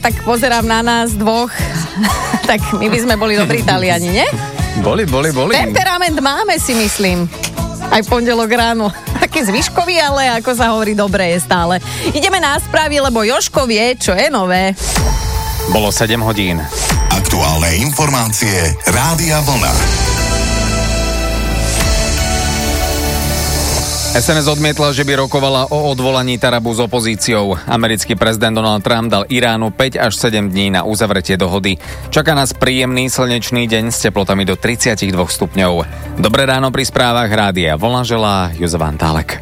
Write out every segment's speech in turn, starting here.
tak pozerám na nás dvoch, tak my by sme boli dobrí Taliani, nie? Boli. Temperament máme, si myslím. Aj pondelok ráno. Taký zvyškový, ale ako sa hovorí, dobre je stále. Ideme na správy, lebo Jožko vie, čo je nové. Bolo 7 hodín. Aktuálne informácie Rádia Vlna. SNS odmietla, že by rokovala o odvolaní Tarabu s opozíciou. Americký prezident Donald Trump dal Iránu 5 až 7 dní na uzavretie dohody. Čaká nás príjemný slnečný deň s teplotami do 32 stupňov. Dobré ráno pri správach Rádia Vlna želá Jozef Antálek.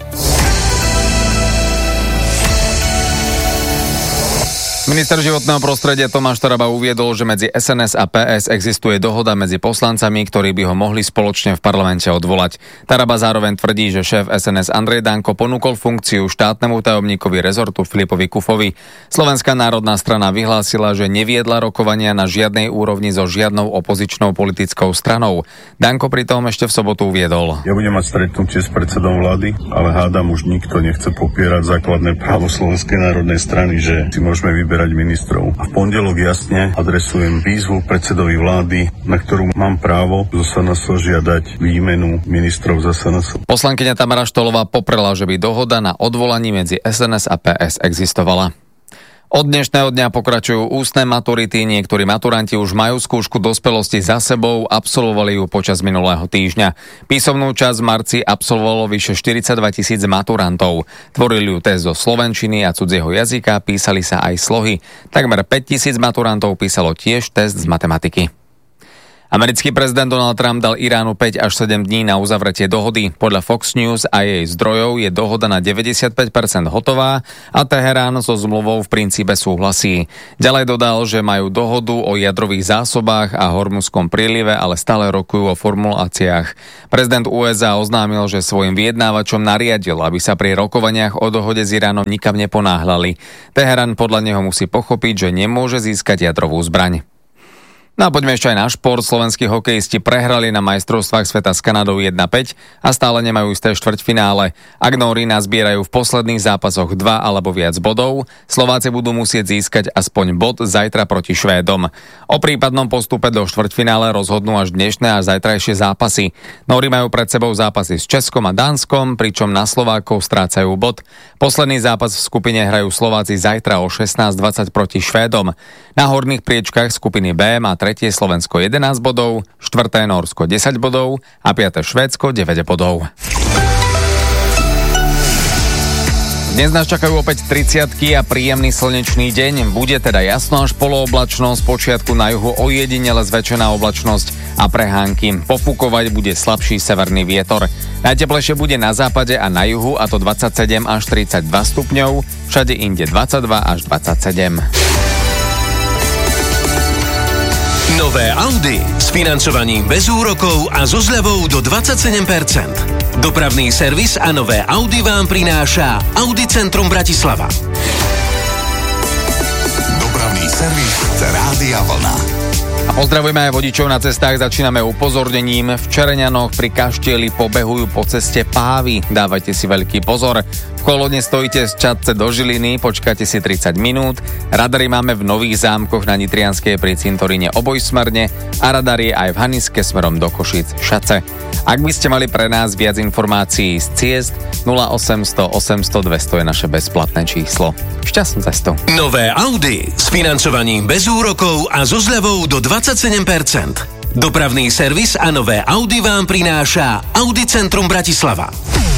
Minister životného prostredia Tomáš Taraba uviedol, že medzi SNS a PS existuje dohoda medzi poslancami, ktorí by ho mohli spoločne v parlamente odvolať. Taraba zároveň tvrdí, že šéf SNS Andrej Danko ponúkol funkciu štátnemu tajomníkovi rezortu Filipovi Kufovi. Slovenská národná strana vyhlásila, že neviedla rokovania na žiadnej úrovni so žiadnou opozičnou politickou stranou. Danko pritom ešte v sobotu uviedol. Ja budem mať stretnutie s predsedom vlády, ale hádam už nikto nechce popierať základné právo Slovenskej národnej strany, že si môžeme vyberať ministrov. A v pondelok jasne adresujem výzvu predsedovi vlády, na ktorú mám právo zo SNS žiadať výmenu ministrov za SNS. Poslankyňa Tamara Štolová poprela, že by dohoda na odvolaní medzi SNS a PS existovala. Od dnešného dňa pokračujú ústne maturity, niektorí maturanti už majú skúšku dospelosti za sebou, absolvovali ju počas minulého týždňa. Písomnú časť v marci absolvovalo vyše 42 000 maturantov. Tvorili ju test zo slovenčiny a cudzieho jazyka, písali sa aj slohy. Takmer 5 000 maturantov písalo tiež test z matematiky. Americký prezident Donald Trump dal Iránu 5 až 7 dní na uzavretie dohody. Podľa Fox News a jej zdrojov je dohoda na 95% hotová a Teherán so zmluvou v princípe súhlasí. Ďalej dodal, že majú dohodu o jadrových zásobách a Hormuzskom prílive, ale stále rokujú o formuláciách. Prezident USA oznámil, že svojim vyjednávačom nariadil, aby sa pri rokovaniach o dohode s Iránom nikam neponáhľali. Teherán podľa neho musí pochopiť, že nemôže získať jadrovú zbraň. No a poďme ešte aj na šport. Slovenskí hokejisti prehrali na majstrovstvách sveta s Kanadou 1-5 a stále nemajú isté štvrťfinále. Ak Nóri nazbierajú v posledných zápasoch 2 alebo viac bodov, Slováci budú musieť získať aspoň bod zajtra proti Švédom. O prípadnom postupe do štvrťfinále rozhodnú až dnešné a zajtrajšie zápasy. Nóri majú pred sebou zápasy s Českom a Dánskom, pričom na Slovákov strácajú bod. Posledný zápas v skupine hrajú Slováci zajtra o 16:20 proti Švédom. Na horných priečkách skupiny B má tretie Slovensko 11 bodov, štvrté Nórsko 10 bodov a piaté Švédsko 9 bodov. Dnes nás čakajú opäť 30-ky a príjemný slnečný deň. Bude teda jasno až polooblačno, z počiatku na juhu ojedinele zväčšená oblačnosť a prehánky. Pofúkovať bude slabší severný vietor. Najteplejšie bude na západe a na juhu, a to 27 až 32 stupňov, všade inde 22 až 27. Nové Audi s financovaním bez úrokov a so zľavou do 27%. Dopravný servis a nové Audi vám prináša Audi Centrum Bratislava. Dopravný servis Rádia Vlna. A pozdravujeme aj vodičov na cestách, začíname upozornením. V Čereňanoch pri Kaštieli pobehujú po ceste pávy. Dávajte si veľký pozor. V Kolóne stojíte z Čadce do Žiliny, počkáte si 30 minút. Radary máme v Nových Zámkoch na Nitrianskej pri cintoríne obojsmerne a radary aj v Haniske smerom do Košíc Šace. Ak by ste mali pre nás viac informácií z ciest, 0800 800 200 je naše bezplatné číslo. Šťastnú cestu. Nové Audi s financovaním bez úrokov a so zľavou do 27%. Dopravný servis a nové Audi vám prináša Audi Centrum Bratislava.